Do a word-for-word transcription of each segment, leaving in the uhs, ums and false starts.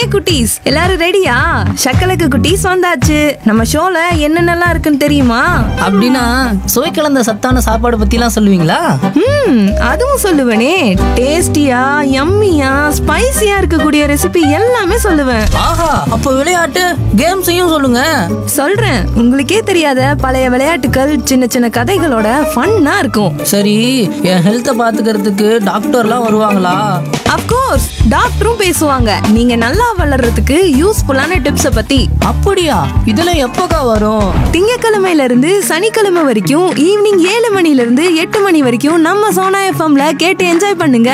குட்டீஸ் எல்லாரும் ரெடியா? சக்கலக்கு குட்டீஸ் வந்தாச்சு. நம்ம ஷோல என்னென்னலாம் இருக்குன்னு தெரியுமா? அப்படின்னா சுவை கலந்த சத்தான சாப்பாடு பத்திலாம் சொல்லுவீங்களா? ம் அதுவும் சொல்லுவேனே. டேஸ்டியா, யம்மியா, ஸ்பைசியா இருக்கக்கூடிய ரெசிபி எல்லாமே சொல்லுவேன். ஆஹா, அப்ப விளையாட்டு கேம்ஸையும் சொல்லுங்க. சொல்றேன், உங்களுக்கே தெரியாத பழைய விளையாட்டுகள், சின்ன சின்ன கதைகளோட ஃபன்னா இருக்கும். சரி, என் ஹெல்த்தை பாத்துக்கிறதுக்கு டாக்டர்லாம் வருவாங்களா? அப்கோர்ஸ், டாக்டரும் பேசுவாங்க. நீங்க நல்லா வளர்றதுக்கு யூஸ்ஃபுல்லான டிப்ஸ பத்தி. அப்படியா? இதெல்லாம் எப்போக்கா வரும்? திங்கக்கிழமையில இருந்து சனிக்கிழமை வரைக்கும் ஈவினிங் ஏழு மணில இருந்து எட்டு மணி வரைக்கும் நம்ம சோனா எஃப்எம்ல கேட்டு என்ஜாய் பண்ணுங்க.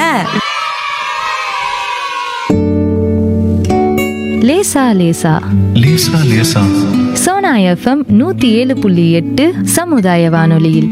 லேசா லேசா லேசா லேசா சோனா எஃப்எம் நூத்தி ஏழு புள்ளி எட்டு சமுதாய வானொலியில்.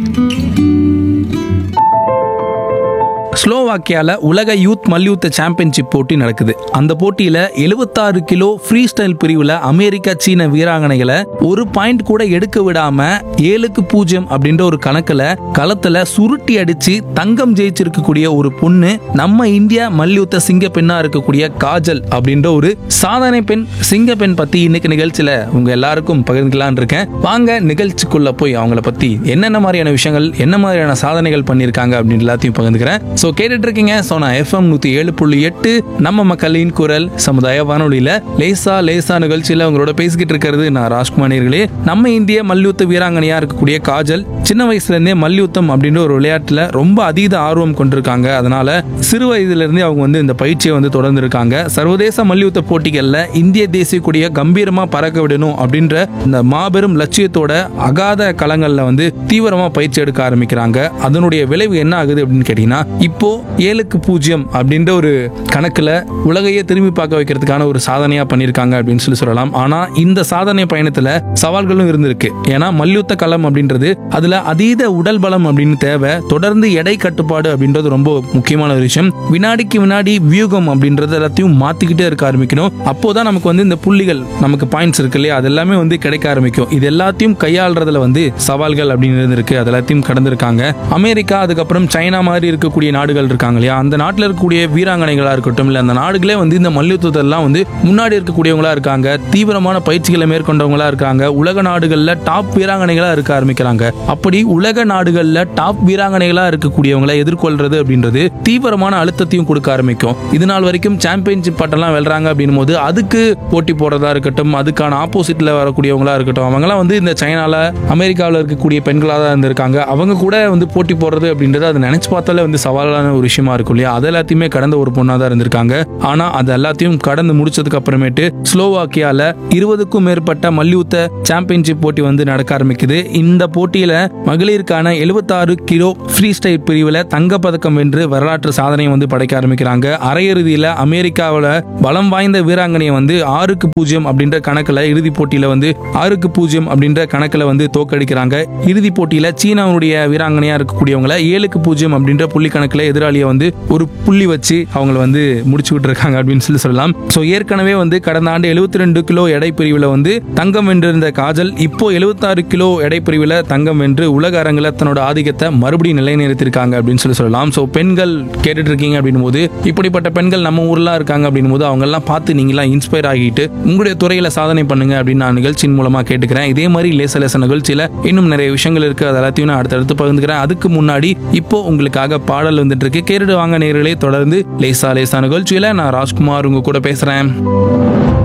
ஸ்லோவாக்கியால உலக யூத் மல்யுத்த சாம்பியன்ஷிப் போட்டி நடக்குது. அந்த போட்டியில எழுபத்தாறு கிலோ ஃப்ரீ ஸ்டைல் பிரிவுல அமெரிக்கா சீன வீராங்கனைகளை ஒரு பாயிண்ட் கூட எடுக்க விடாம ஏழுக்கு பூஜ்ஜியம் அப்படின்ற ஒரு கணக்குல களத்துல சுருட்டி அடிச்சு தங்கம் ஜெயிச்சிருக்கக்கூடிய ஒரு பொண்ணு நம்ம இந்தியா மல்யுத்த சிங்க பெண்ணா இருக்கக்கூடிய காஜல் அப்படின்ற ஒரு சாதனை பெண், சிங்க பெண் பத்தி இன்னைக்கு நிகழ்ச்சியில உங்க எல்லாருக்கும் பகிர்ந்துக்கலான் இருக்கேன். வாங்க நிகழ்ச்சிக்குள்ள போய் அவங்கள பத்தி என்னென்ன மாதிரியான விஷயங்கள், என்ன மாதிரியான சாதனைகள் பண்ணியிருக்காங்க அப்படின்னு எல்லாத்தையும் பகிர்ந்துக்கிறேன். சோ கேட்டுட்டு இருக்கீங்க சோனா எஃப்எம் நூத்தி ஏழு புள்ளி எட்டு நம்ம மக்களின் குரல் சமுதாய வானொலியில லேசா லேசா நிகழ்ச்சியில அவங்களோட பேசிக்கிட்டு இருக்கிறது நான் ராஜ்குமாரிகளே. நம்ம இந்திய மல்யுத்த வீராங்கனையா இருக்கக்கூடிய காஜல் சின்ன வயசுல இருந்தே மல்யுத்தம் அப்படின்ற ஒரு விளையாட்டுல ரொம்ப அதீத ஆர்வம் கொண்டிருக்காங்க. அதனால சிறு வயதுல இருந்தே அவங்க வந்து இந்த பயிற்சியை வந்து தொடர்ந்து இருக்காங்க. சர்வதேச மல்யுத்த போட்டிகள்ல இந்திய தேசிய கொடியை கம்பீரமா பறக்க விடணும் அப்படின்ற இந்த மாபெரும் லட்சியத்தோட அகாத களங்கள்ல வந்து தீவிரமா பயிற்சி எடுக்க ஆரம்பிக்கிறாங்க. அதனுடைய விளைவு என்ன ஆகுது அப்படின்னு கேட்டீங்கன்னா, இப்போ ஏழுக்கு பூஜ்ஜியம் அப்படின்ற ஒரு கணக்குல உலகையே திரும்பி பார்க்க வைக்கிறதுக்கான ஒரு சாதனையா பண்ணிருக்காங்க அப்படின்னு சொல்லி சொல்லலாம். ஆனா இந்த சாதனை பயணத்துல சவால்களும் இருந்திருக்கு. ஏன்னா மல்யுத்த களம் அப்படின்றது அதுல அதீத உடல் பலம் அப்படின்னு தேவை. தொடர்ந்து எடை கட்டுப்பாடு அப்படின்றது ரொம்ப முக்கியமான ஒரு விஷயம். வினாடிக்கு வினாடி வியூகம் அப்படின்றது எல்லாத்தையும் மாத்திக்கிட்டே இருக்க ஆரம்பிக்கணும். அப்போதான் நமக்கு வந்து இந்த புள்ளிகள், நமக்கு பாயிண்ட்ஸ் இருக்கு இல்லையா, அது எல்லாமே வந்து கிடைக்க ஆரம்பிக்கும். இது எல்லாத்தையும் கையாளுறதுல வந்து சவால்கள் அப்படின்னு இருந்திருக்கு. அது எல்லாத்தையும் கடந்திருக்காங்க. அமெரிக்கா, அதுக்கப்புறம் சைனா மாதிரி இருக்கக்கூடிய நாடுகள் இருக்காங்க இல்லையா, அந்த நாட்டில் இருக்கக்கூடிய வீராங்கனைகளா இருக்கட்டும், இல்ல அந்த நாடுகளே வந்து இந்த மல்யுத்தத்தெல்லாம் வந்து முன்னாடி இருக்கக்கூடியவங்களா இருக்காங்க. தீவிரமான பயிற்சிகளை மேற்கொண்டவங்களா இருக்காங்க. உலக நாடுகள்ல டாப் வீராங்கனைகளா இருக்க ஆரம்பிக்கிறாங்க. அப்படி உலக நாடுகள்ல டாப் வீராங்கனைகளா இருக்கக்கூடியவங்களை எதிர்கொள்றது அப்படின்றது தீவிரமான அழுத்தத்தையும் கொடுக்க ஆரம்பிக்கும். இது நாள் வரைக்கும் சாம்பியன்ஷிப் பட்டெல்லாம் வெல்றாங்க அப்படின்னும் போது அதுக்கு போட்டி போடுறதா இருக்கட்டும், அதுக்கான ஆப்போசிட்ல வரக்கூடியவங்களா இருக்கட்டும், அவங்கலாம் வந்து இந்த சைனால, அமெரிக்காவில் இருக்கக்கூடிய பெண்களாக தான் இருந்திருக்காங்க. அவங்க கூட வந்து போட்டி போடுறது அப்படின்றது அது நினைச்சு பார்த்தாலே வந்து சவாலான ஒரு விஷயமா இருக்கும் இல்லையா. அது எல்லாத்தையுமே கடந்த ஒரு பொண்ணா தான் இருந்திருக்காங்க. ஆனா அது எல்லாத்தையும் கடந்து முடிச்சதுக்கு அப்புறமேட்டு ஸ்லோவாக்கியால இருபதுக்கும் மேற்பட்ட மல்யுத்த சாம்பியன்ஷிப் போட்டி வந்து நடக்க ஆரம்பிக்குது. இந்த போட்டியில மகளிருக்கான எழுபத்தாறு கிலோ ஃப்ரீ ஸ்டைல் பிரிவுல தங்க பதக்கம் வென்று வரலாற்று சாதனையை வந்து படைக்க ஆரம்பிக்கிறாங்க. அரையிறுதியில அமெரிக்காவில் பலம் வாய்ந்த வீராங்கனையை வந்து ஆறுக்கு பூஜ்ஜியம் அப்படின்ற கணக்குல இறுதி போட்டியில வந்து ஆறுக்கு பூஜ்ஜியம் அப்படின்ற கணக்குல வந்து தோக்கடிக்கிறாங்க. இறுதி போட்டியில சீனாவுடைய வீராங்கனையா இருக்கக்கூடியவங்களை ஏழுக்கு பூஜ்ஜியம் அப்படின்ற புள்ளி கணக்குல எதிராளியை வந்து ஒரு புள்ளி வச்சு அவங்களை வந்து முடிச்சு விட்டு இருக்காங்க அப்படின்னு சொல்லி சொல்லலாம். சோ ஏற்கனவே வந்து கடந்த ஆண்டு எழுபத்தி ரெண்டு கிலோ எடை பிரிவுல வந்து தங்கம் வென்றிருந்த காஜல் இப்போ எழுபத்தாறு கிலோ எடை பிரிவுல தங்கம் வென்று உலக அரங்கில தன்னோட ஆதிக்கத்தை மறுபடியும் நிலைநிறுத்திருக்காங்க அப்படின்னு சொல்லி சொல்லலாம். சோ பெண்கள் கேட்டுட்டு இருக்கீங்க அப்படின் போது, இப்படிப்பட்ட பெண்கள் நம்ம ஊர்ல இருக்காங்க அப்படின் போது அவங்க எல்லாம் பார்த்து நீங்க எல்லாம் இன்ஸ்பயர் ஆகிட்டு உங்களுடைய துறையில சாதனை பண்ணுங்க அப்படின்னு நான் நிகழ்ச்சியின் மூலமா கேட்டுக்கிறேன். இதே மாதிரி லேச லேச நிகழ்ச்சியில இன்னும் நிறைய விஷயங்கள் இருக்கு. அது எல்லாத்தையும் நான் அடுத்தடுத்து பகிர்ந்துக்கிறேன். அதுக்கு முன்னாடி இப்போ உங்களுக்காக பாடல் வந்துட்டு இருக்கு. கேட்டுட்டு வாங்க நேயர்களே. தொடர்ந்து லேசா லேசா நிகழ்ச்சியில நான் ராஜ்குமார் உங்க கூட பேசுறேன்.